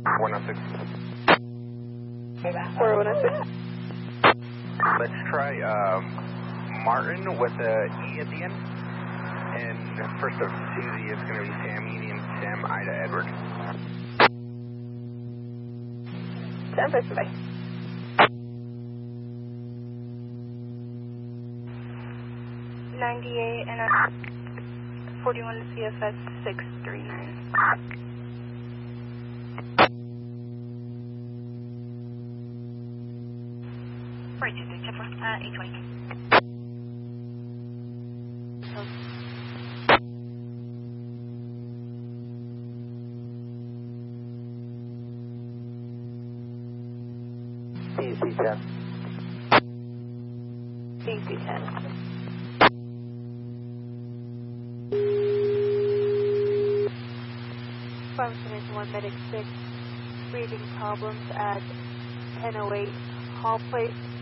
106. 4106. Let's try Martin with a E at the end. And first of Susie is going to be Sam, Medium, Sam, Ida, Edward. 10 first, bye. And 41 to CFS 639. Right, 820. DC-10. DC-10. One medic 6, breathing problems at 1008 Hall Place.